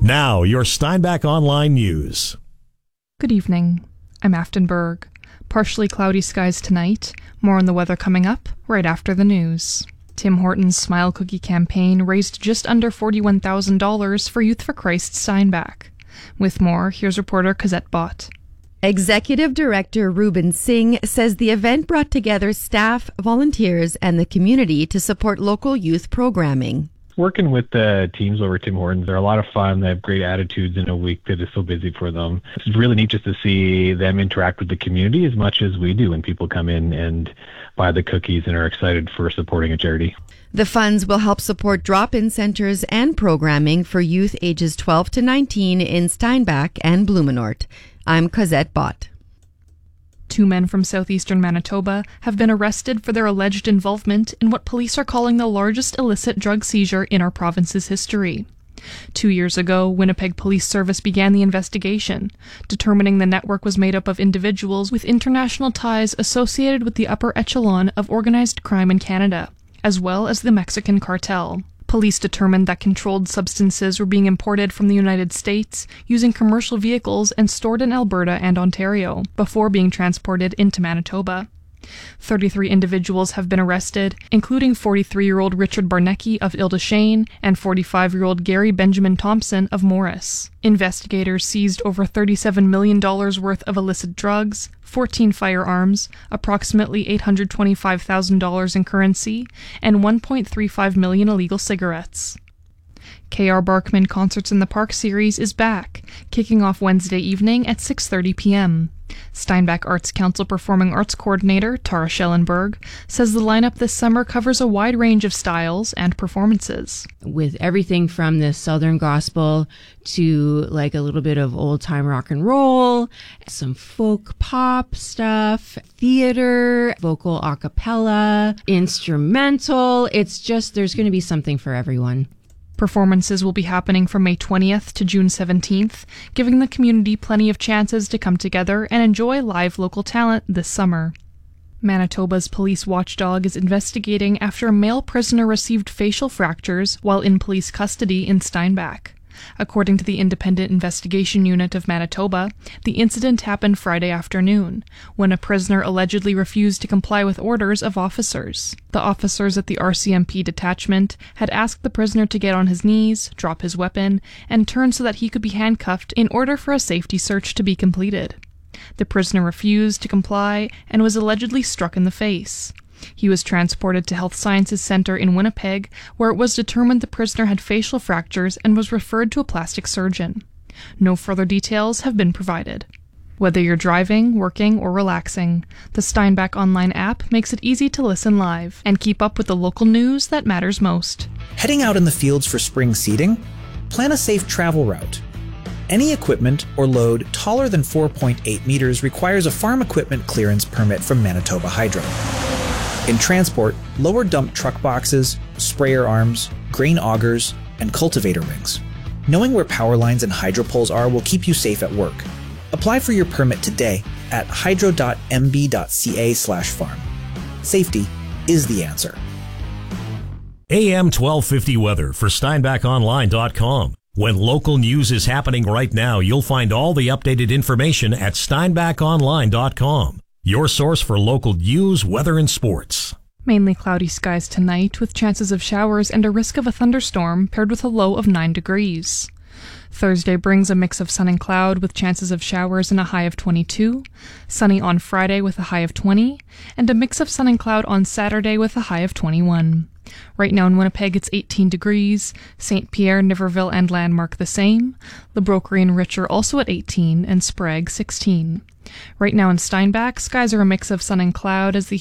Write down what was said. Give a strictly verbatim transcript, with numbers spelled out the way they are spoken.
Now, your Steinbach Online News. Good evening. I'm Afton Berg. Partially cloudy skies tonight. More on the weather coming up right after the news. Tim Hortons Smile Cookie campaign raised just under forty-one thousand dollars for Youth for Christ Steinbach. With more, here's reporter Cosette Bott. Executive Director Ruben Singh says the event brought together staff, volunteers, and the community to support local youth programming. Working with the teams over at Tim Hortons, they're a lot of fun. They have great attitudes in a week that is so busy for them. It's really neat just to see them interact with the community as much as we do when people come in and buy the cookies and are excited for supporting a charity. The funds will help support drop-in centers and programming for youth ages twelve to nineteen in Steinbach and Blumenort. I'm Cosette Bott. Two men from southeastern Manitoba have been arrested for their alleged involvement in what police are calling the largest illicit drug seizure in our province's history. Two years ago, Winnipeg Police Service began the investigation, determining the network was made up of individuals with international ties associated with the upper echelon of organized crime in Canada, as well as the Mexican cartel. Police determined that controlled substances were being imported from the United States using commercial vehicles and stored in Alberta and Ontario before being transported into Manitoba. thirty-three individuals have been arrested, including forty-three-year-old Richard Barnecki of Ildashane and forty-five-year-old Gary Benjamin Thompson of Morris. Investigators seized over thirty-seven million dollars worth of illicit drugs, fourteen firearms, approximately eight hundred twenty-five thousand dollars in currency, and one point three five million illegal cigarettes. K R Barkman Concerts in the Park series is back, kicking off Wednesday evening at six thirty p.m. Steinbach Arts Council Performing Arts Coordinator Tara Schellenberg says the lineup this summer covers a wide range of styles and performances. With everything from the Southern gospel to like a little bit of old-time rock and roll, some folk pop stuff, theater, vocal a cappella, instrumental. It's just, there's going to be something for everyone. Performances will be happening from May twentieth to June seventeenth, giving the community plenty of chances to come together and enjoy live local talent this summer. Manitoba's police watchdog is investigating after a male prisoner received facial fractures while in police custody in Steinbach. According to the Independent Investigation Unit of Manitoba, the incident happened Friday afternoon, when a prisoner allegedly refused to comply with orders of officers. The officers at the R C M P detachment had asked the prisoner to get on his knees, drop his weapon, and turn so that he could be handcuffed in order for a safety search to be completed. The prisoner refused to comply and was allegedly struck in the face. He was transported to Health Sciences Centre in Winnipeg, where it was determined the prisoner had facial fractures and was referred to a plastic surgeon. No further details have been provided. Whether you're driving, working, or relaxing, the Steinbach Online app makes it easy to listen live and keep up with the local news that matters most. Heading out in the fields for spring seeding? Plan a safe travel route. Any equipment or load taller than four point eight meters requires a farm equipment clearance permit from Manitoba Hydro. In transport, lower dump truck boxes, sprayer arms, grain augers, and cultivator rings. Knowing where power lines and hydro poles are will keep you safe at work. Apply for your permit today at hydro dot m b dot c a slash farm. Safety is the answer. A M twelve fifty weather for Steinbach Online dot com. When local news is happening right now, you'll find all the updated information at Steinbach Online dot com. Your source for local news, weather, and sports. Mainly cloudy skies tonight, with chances of showers and a risk of a thunderstorm, paired with a low of nine degrees. Thursday brings a mix of sun and cloud, with chances of showers and a high of twenty-two. Sunny on Friday with a high of twenty, and a mix of sun and cloud on Saturday with a high of twenty-one. Right now in Winnipeg, it's eighteen degrees. Saint Pierre, Niverville, and Landmark the same. Le Brocquerie and Richer also at eighteen, and Sprague sixteen. Right now in Steinbach, skies are a mix of sun and cloud as the